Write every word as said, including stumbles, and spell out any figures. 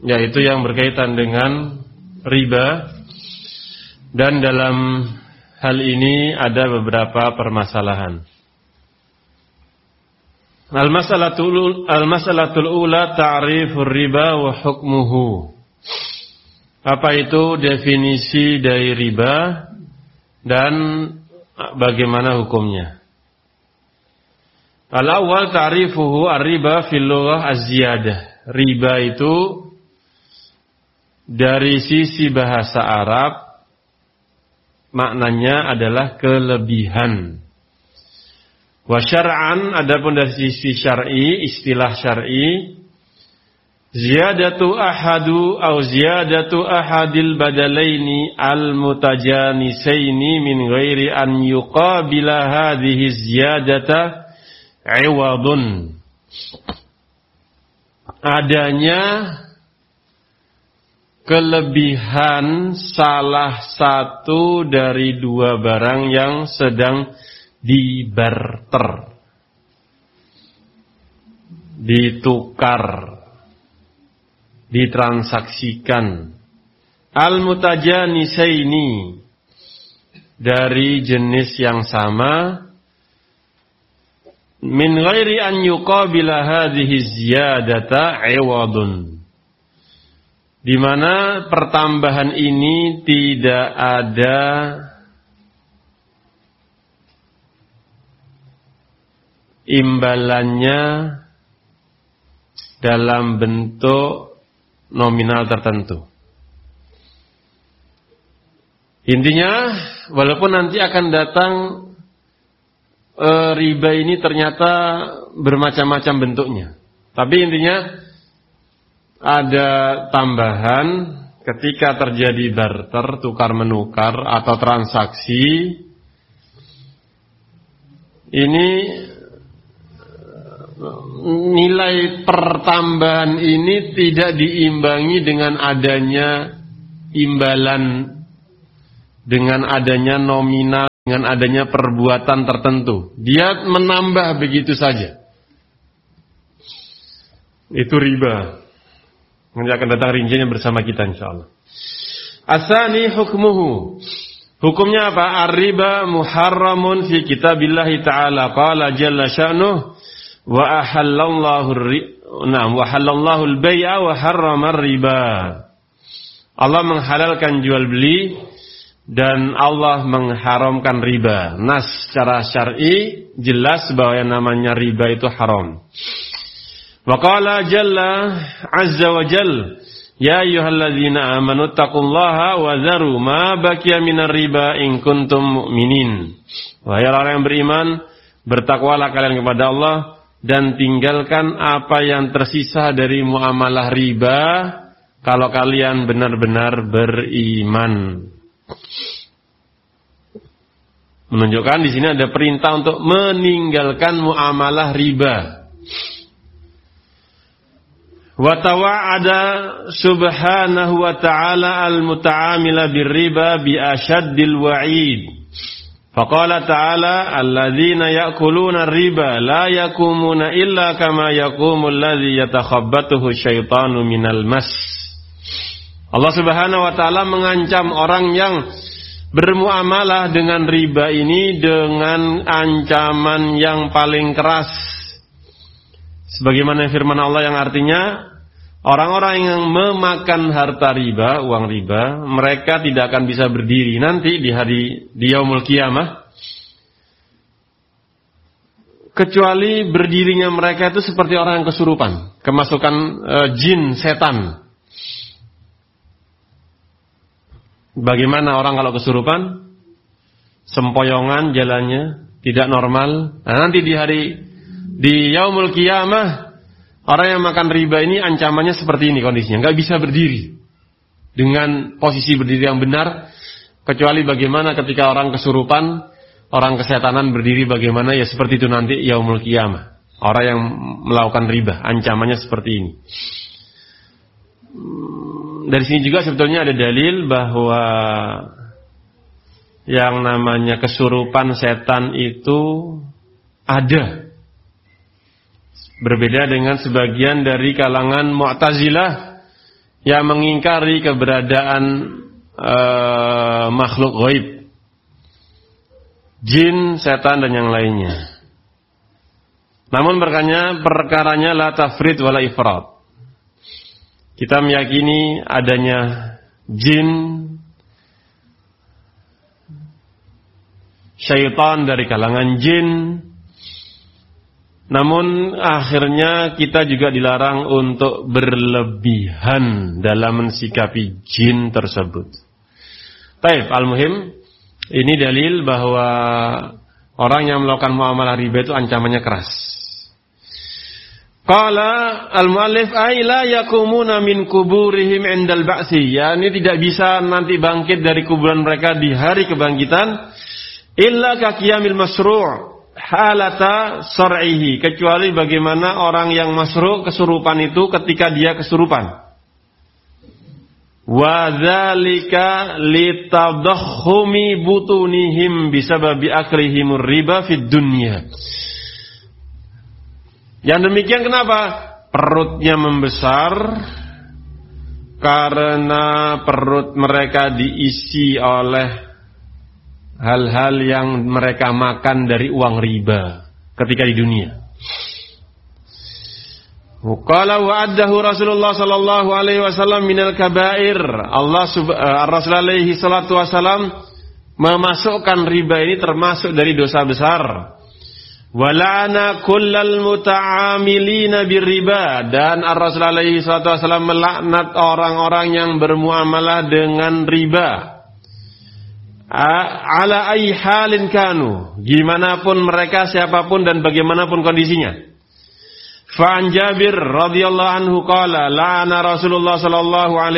yaitu yang berkaitan dengan riba, dan dalam hal ini ada beberapa permasalahan. Al-mas'alatul al-mas'alatul ula ta'rifur riba wa hukmuhu. Apa itu definisi dari riba dan bagaimana hukumnya? Al-awwal ta'rifuhu ar-riba fil lughah az-ziyadah. Riba itu dari sisi bahasa Arab maknanya adalah kelebihan. Wa syar'an, adapun dari sisi syar'i, istilah syar'i, ziyadatu ahadu au ziyadatu ahadil badalaini al-mutajanisaini min ghairi an yuqabila hadhihi ziyadata iwadun. Adanya kelebihan salah satu dari dua barang yang sedang dibarter, ditukar, ditransaksikan. Al-mutajanisaini, dari jenis yang sama, min ghairi an yuqabila hadhihi ziyadata iwadun, di mana pertambahan ini tidak ada imbalannya dalam bentuk nominal tertentu. Intinya, walaupun nanti akan datang e, riba ini ternyata bermacam-macam bentuknya, tapi intinya ada tambahan ketika terjadi barter, tukar menukar atau transaksi. Ini nilai pertambahan ini tidak diimbangi dengan adanya imbalan, dengan adanya nominal, dengan adanya perbuatan tertentu. Dia menambah begitu saja. Itu riba. Nanti akan datang rinciannya bersama kita insyaallah. Asani hukmuhu. Hukumnya apa? Ar-riba muharramun fi kitabillahi ta'ala. Qala jalla sya'nuh wa ahallallahu na'am wa halallahu al-bai'a wa harrama ar-riba. Allah menghalalkan jual beli dan Allah mengharamkan riba. Nas secara syar'i jelas bahwa yang namanya riba itu haram. Wa qala jalla azza wa jalla ya ayyuhalladzina amanu taqullaha wa dharu ma baqiya minar riba in kuntum mu'minin. Wahai orang yang beriman, bertakwalah kalian kepada Allah dan tinggalkan apa yang tersisa dari muamalah riba kalau kalian benar-benar beriman. Menunjukkan di sini ada perintah untuk meninggalkan muamalah riba. Wa tawa'ada subhanahu wa ta'ala al-muta'amila bir-riba bi asyaddil wa'id. Faqala ta'ala alladzina ya'kuluna ar-riba la yakumuna illa kama yakumul ladzi yatakhabbathu syaitanu minal mas. Allah Subhanahu wa ta'ala mengancam orang yang bermuamalah dengan riba ini dengan ancaman yang paling keras. Sebagaimana firman Allah yang artinya, orang-orang yang memakan harta riba, uang riba, mereka tidak akan bisa berdiri nanti di hari di yaumul qiyamah, kecuali berdirinya mereka itu seperti orang yang kesurupan, kemasukan e, jin, setan. Bagaimana orang kalau kesurupan? Sempoyongan jalannya, tidak normal. Nah, nanti di hari di yaumul qiyamah, orang yang makan riba ini ancamannya seperti ini kondisinya, nggak bisa berdiri dengan posisi berdiri yang benar, kecuali bagaimana ketika orang kesurupan, orang kesetanan berdiri bagaimana, ya seperti itu nanti yaumul qiyamah. Orang yang melakukan riba, ancamannya seperti ini. Dari sini juga sebetulnya ada dalil bahwa yang namanya kesurupan setan itu ada. Berbeda dengan sebagian dari kalangan Mu'tazilah yang mengingkari keberadaan uh, makhluk ghaib, jin, setan dan yang lainnya. Namun perkaranya, perkaranya la tafrid wala ifrat. Kita meyakini adanya jin, syaitan dari kalangan jin. Namun akhirnya kita juga dilarang untuk berlebihan dalam mensikapi jin tersebut. Taib, al-muhim, ini dalil bahwa orang yang melakukan muamalah riba itu ancamannya keras. Qala al-muallif ay la yakumuna min kuburihim indal ba'si. Ya, ini tidak bisa nanti bangkit dari kuburan mereka di hari kebangkitan illa ka qiyamil masru' halata sar'ihi, kecuali bagaimana orang yang masru' kesurupan itu ketika dia kesurupan. Wa dzalika litadakhumi butunihim bisababi aklihimur riba fid dunya. Yang demikian kenapa? Perutnya membesar karena perut mereka diisi oleh hal-hal yang mereka makan dari uang riba ketika di dunia. Qala wa'addahu Rasulullah sallallahu alaihi wasallam minal kabair. Allah uh, Rasul alaihi salatu wasallam memasukkan riba ini termasuk dari dosa besar. Wala'ana kullal muta'amilina birriba, dan Rasul alaihi salatu wasallam melaknat orang-orang yang bermuamalah dengan riba. Ala ay halin kanu, gimana pun mereka, siapapun dan bagaimanapun kondisinya. Fa'an Jabir radhiyallahu anhu qala la'ana Rasulullah sallallahu alaihi